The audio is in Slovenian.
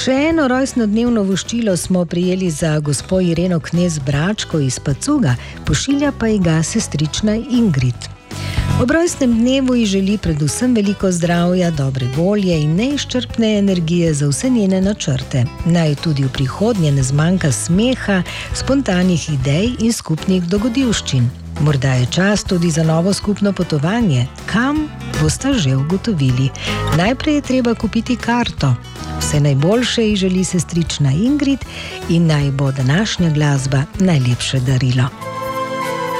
Še eno rojstnodnevno voščilo smo prijeli za gospo Ireno Knez Bračko iz Pacuga, pošilja pa ji ga sestrična Ingrid. Ob rojstnem dnevu ji želi predvsem veliko zdravja, dobre volje in neizčrpne energije za vse njene načrte. Naj tudi v prihodnje ne zmanjka smeha, spontanih idej in skupnih dogodivščin. Morda je čas tudi za novo skupno potovanje. Kam, boste že ugotovili. Najprej je treba kupiti karto. Vse najboljše ji želi sestrična Ingrid in naj bo današnja glasba najlepše darilo.